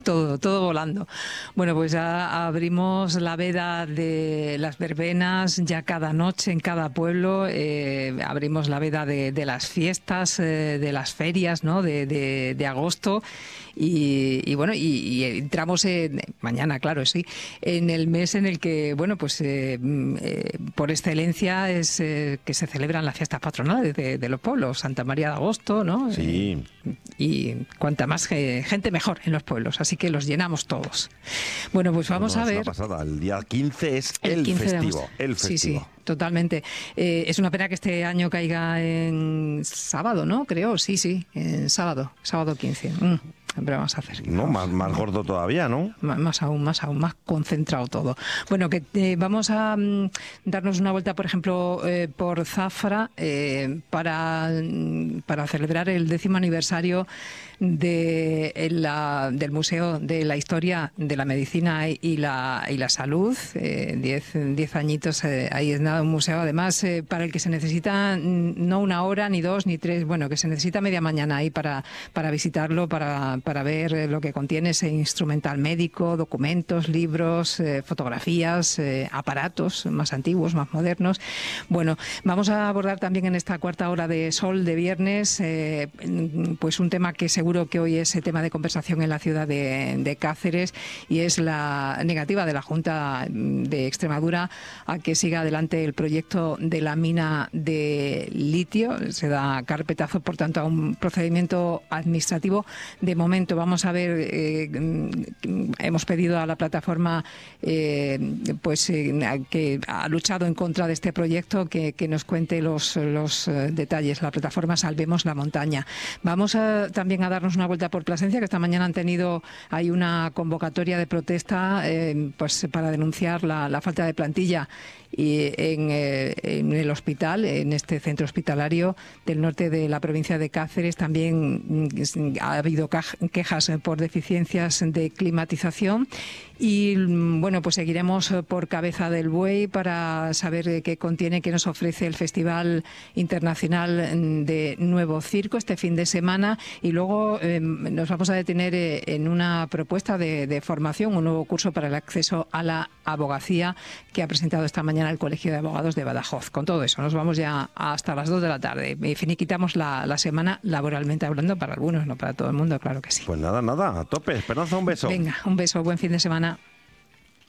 Todo volando. Bueno, pues ya abrimos la veda de las verbenas, ya cada noche en cada pueblo, abrimos la veda de las fiestas, de las ferias, ¿no? de agosto. Y bueno, y entramos mañana, claro, sí, en el mes en el que, bueno, pues por excelencia es que se celebran las fiestas patronales de los pueblos, Santa María de Agosto, ¿no? Sí. Y cuanta más gente mejor en los pueblos, así que los llenamos todos. Bueno, pues vamos a ver. Es una pasada. El día 15 es El 15 de festivo. agosto. El festivo. Sí, totalmente. Es una pena que este año caiga en sábado, ¿no? Creo, sí, en sábado 15. Pero vamos a hacer. No, más gordo todavía, ¿no? Más aún, más concentrado todo. Bueno, que vamos a darnos una vuelta, por ejemplo, por Zafra para celebrar el 10º aniversario del Museo de la Historia de la Medicina y la Salud. 10 añitos, ahí es nada, un museo además para el que se necesita no una hora, ni 2, ni 3, bueno, que se necesita media mañana ahí para visitarlo, para ver lo que contiene ese instrumental médico, documentos, libros, fotografías, aparatos más antiguos, más modernos. Bueno, vamos a abordar también en esta cuarta hora de Sol de viernes pues un tema que seguro que hoy es tema de conversación en la ciudad de Cáceres, y es la negativa de la Junta de Extremadura a que siga adelante el proyecto de la mina de litio. Se da carpetazo, por tanto, a un procedimiento administrativo. De momento vamos a ver, hemos pedido a la plataforma que ha luchado en contra de este proyecto que nos cuente los detalles. La plataforma Salvemos la Montaña. Vamos también a darnos una vuelta por Plasencia, que esta mañana hay una convocatoria de protesta pues para denunciar la falta de plantilla y en el hospital, en este centro hospitalario del norte de la provincia de Cáceres. También ha habido quejas por deficiencias de climatización. Y bueno, pues seguiremos por Cabeza del Buey para saber qué contiene, qué nos ofrece el Festival Internacional de Nuevo Circo este fin de semana. Y luego nos vamos a detener en una propuesta de formación, un nuevo curso para el acceso a la abogacía que ha presentado esta mañana el Colegio de Abogados de Badajoz. Con todo eso nos vamos ya hasta las 2 de la tarde. Finiquitamos la semana laboralmente hablando, para algunos, no para todo el mundo, claro que sí. Pues nada, a tope. Esperanza, un beso. Venga, un beso, buen fin de semana.